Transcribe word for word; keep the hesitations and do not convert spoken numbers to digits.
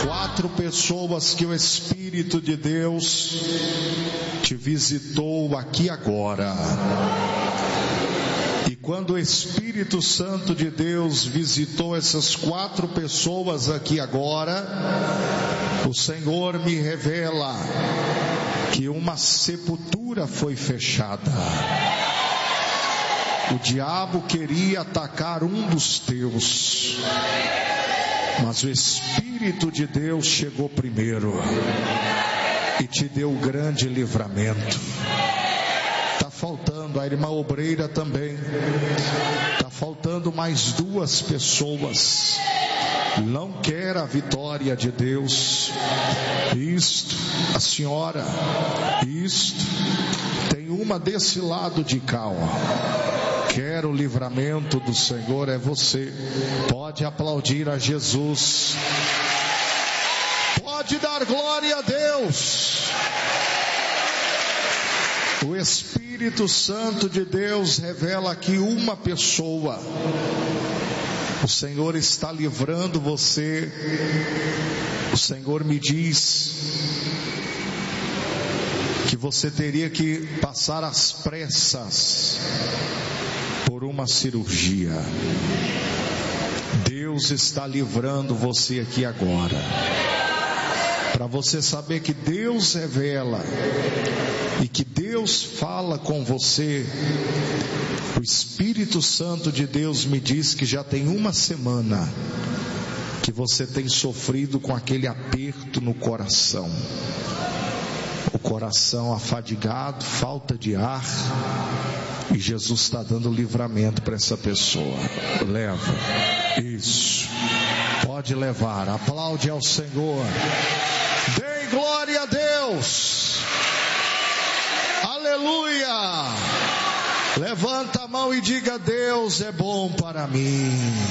Quatro pessoas que o Espírito de Deus te visitou aqui agora. E quando o Espírito Santo de Deus visitou essas quatro pessoas aqui agora, o Senhor me revela que uma sepultura foi fechada. O diabo queria atacar um dos teus, mas o Espírito de Deus chegou primeiro e te deu grande livramento. Está faltando a irmã obreira também. Está faltando mais duas pessoas. Não quer a vitória de Deus. Isto, a senhora, isto. Tem uma desse lado de cá, ó. Quer o livramento do Senhor, é você. Pode aplaudir a Jesus. Pode dar glória a Deus. O Espírito Santo de Deus revela aqui uma pessoa. O Senhor está livrando você. O Senhor me diz que você teria que passar às pressas por uma cirurgia. Deus está livrando você aqui agora. Para você saber que Deus revela e que Deus fala com você. O Espírito Santo de Deus me diz que já tem uma semana que você tem sofrido com aquele aperto no coração. O coração afadigado, falta de ar. E Jesus está dando livramento para essa pessoa. Leva. Isso. Pode levar. Aplaude ao Senhor. Dê glória a Deus. Aleluia. Levanta a mão e diga: Deus é bom para mim.